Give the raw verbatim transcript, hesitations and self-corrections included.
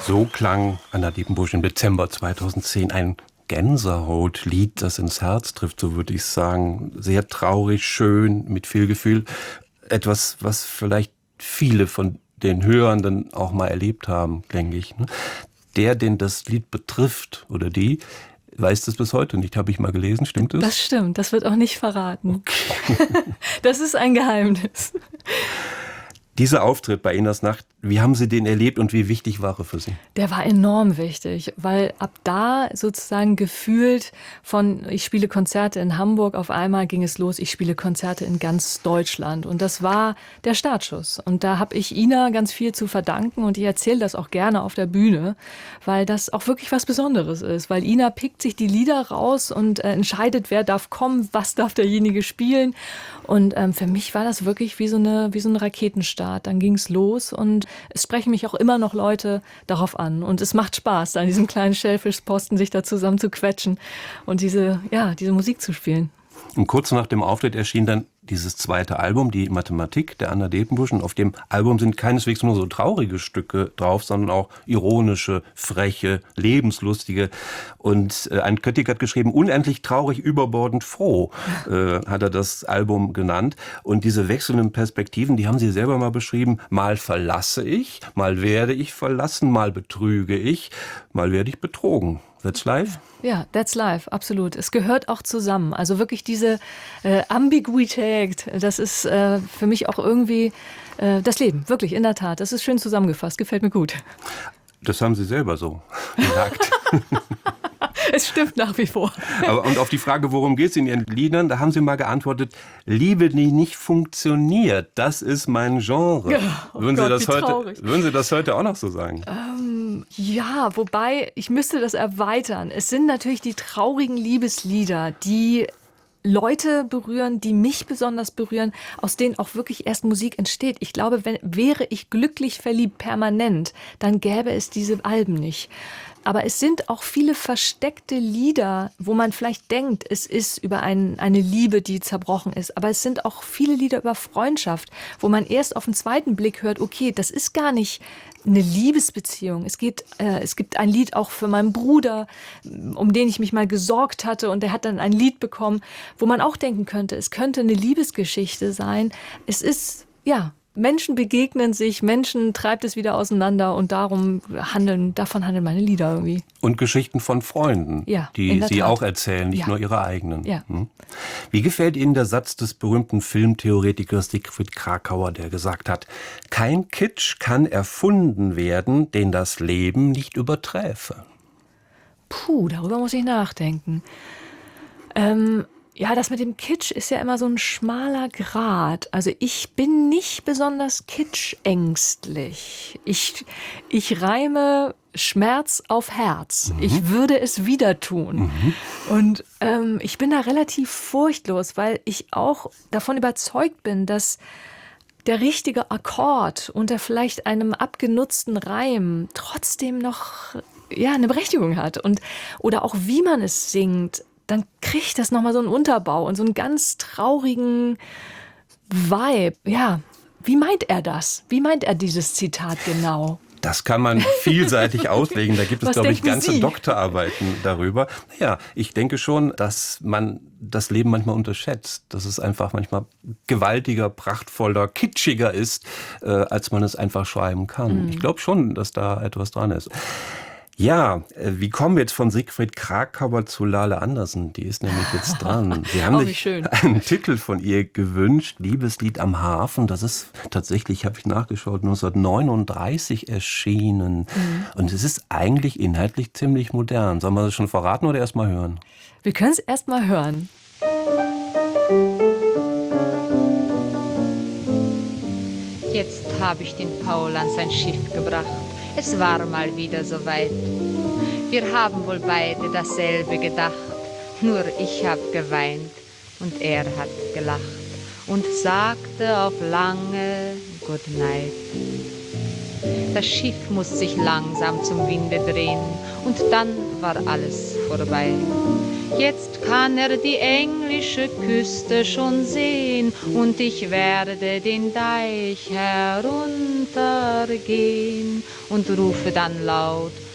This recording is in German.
So klang Anna Diepenbusch im Dezember zweitausendzehn. Ein Gänsehautlied, das ins Herz trifft, so würde ich sagen. Sehr traurig, schön, mit viel Gefühl. Etwas, was vielleicht viele von den Hörenden auch mal erlebt haben, denke ich. Der, den das Lied betrifft, oder die, weiß das bis heute nicht. Habe ich mal gelesen, stimmt das? Das stimmt, das wird auch nicht verraten. Okay. Das ist ein Geheimnis. Dieser Auftritt bei Inas Nacht, wie haben Sie den erlebt und wie wichtig war er für Sie? Der war enorm wichtig, weil ab da sozusagen gefühlt von ich spiele Konzerte in Hamburg, auf einmal ging es los, ich spiele Konzerte in ganz Deutschland. Und das war der Startschuss. Und da habe ich Ina ganz viel zu verdanken und ich erzähle das auch gerne auf der Bühne, weil das auch wirklich was Besonderes ist. Weil Ina pickt sich die Lieder raus und äh, entscheidet, wer darf kommen, was darf derjenige spielen. Und ähm, für mich war das wirklich wie so eine, wie so ein Raketenstart. Dann ging es los und es sprechen mich auch immer noch Leute darauf an. Und es macht Spaß, an diesem kleinen Schellfischposten sich da zusammen zu quetschen und diese, ja, diese Musik zu spielen. Und kurz nach dem Auftritt erschien dann dieses zweite Album, die Mathematik der Anna Diepenbusch. Und auf dem Album sind keineswegs nur so traurige Stücke drauf, sondern auch ironische, freche, lebenslustige. Und äh, ein Kritiker hat geschrieben, unendlich traurig, überbordend froh, äh, hat er das Album genannt. Und diese wechselnden Perspektiven, die haben Sie selber mal beschrieben. Mal verlasse ich, mal werde ich verlassen, mal betrüge ich, mal werde ich betrogen. That's life? Ja, that's life, absolut. Es gehört auch zusammen. Also wirklich diese äh, Ambiguität, das ist äh, für mich auch irgendwie äh, das Leben. Wirklich, in der Tat. Das ist schön zusammengefasst. Gefällt mir gut. Das haben Sie selber so gesagt. Es stimmt nach wie vor. Aber, und auf die Frage, worum geht es in Ihren Liedern, da haben Sie mal geantwortet, Liebe, die nicht funktioniert, das ist mein Genre. Ja, oh würden, Gott, Sie das wie heute, traurig. würden Sie das heute auch noch so sagen? Ähm, ja, wobei, ich müsste das erweitern. Es sind natürlich die traurigen Liebeslieder, die Leute berühren, die mich besonders berühren, aus denen auch wirklich erst Musik entsteht. Ich glaube, wenn, wäre ich glücklich verliebt permanent, dann gäbe es diese Alben nicht. Aber es sind auch viele versteckte Lieder, wo man vielleicht denkt, es ist über ein, eine Liebe, die zerbrochen ist. Aber es sind auch viele Lieder über Freundschaft, wo man erst auf den zweiten Blick hört, okay, das ist gar nicht eine Liebesbeziehung. Es geht, äh, es gibt ein Lied auch für meinen Bruder, um den ich mich mal gesorgt hatte und der hat dann ein Lied bekommen, wo man auch denken könnte, es könnte eine Liebesgeschichte sein. Es ist, ja, Menschen begegnen sich, Menschen treibt es wieder auseinander und darum handeln, davon handeln meine Lieder irgendwie. Und Geschichten von Freunden, ja, die Sie Tat. auch erzählen, nicht ja. nur Ihre eigenen. Ja. Hm? Wie gefällt Ihnen der Satz des berühmten Filmtheoretikers Siegfried Kracauer, der gesagt hat, kein Kitsch kann erfunden werden, den das Leben nicht überträfe? Puh, darüber muss ich nachdenken. Ähm... Ja, das mit dem Kitsch ist ja immer so ein schmaler Grat. Also ich bin nicht besonders kitschängstlich. Ich, ich reime Schmerz auf Herz. Mhm. Ich würde es wieder tun. Mhm. Und ähm, ich bin da relativ furchtlos, weil ich auch davon überzeugt bin, dass der richtige Akkord unter vielleicht einem abgenutzten Reim trotzdem noch ja, eine Berechtigung hat. Und, oder auch wie man es singt, dann kriegt das nochmal so einen Unterbau und so einen ganz traurigen Vibe. Ja, wie meint er das? Wie meint er dieses Zitat genau? Das kann man vielseitig auslegen. Da gibt es, Was glaube ich, ganze Sie? Doktorarbeiten darüber. Naja, ich denke schon, dass man das Leben manchmal unterschätzt. Dass es einfach manchmal gewaltiger, prachtvoller, kitschiger ist, äh, als man es einfach schreiben kann. Mhm. Ich glaube schon, dass da etwas dran ist. Ja, wie kommen wir jetzt von Siegfried Kracauer zu Lale Andersen? Die ist nämlich jetzt dran. Sie haben oh, sich schön. einen Titel von ihr gewünscht, Liebeslied am Hafen. Das ist tatsächlich, habe ich nachgeschaut, neunzehnhundertneununddreißig erschienen. Mhm. Und es ist eigentlich inhaltlich ziemlich modern. Sollen wir das schon verraten oder erst mal hören? Wir können es erst mal hören. Jetzt habe ich den Paul an sein Schiff gebracht. Es war mal wieder soweit. Wir haben wohl beide dasselbe gedacht. Nur ich hab geweint und er hat gelacht und sagte auf lange Good Night. Das Schiff muss sich langsam zum Winde drehen und dann war alles vorbei. Jetzt kann er die englische Küste schon sehen und ich werde den Deich heruntergehen. untergehen und rufe dann laut,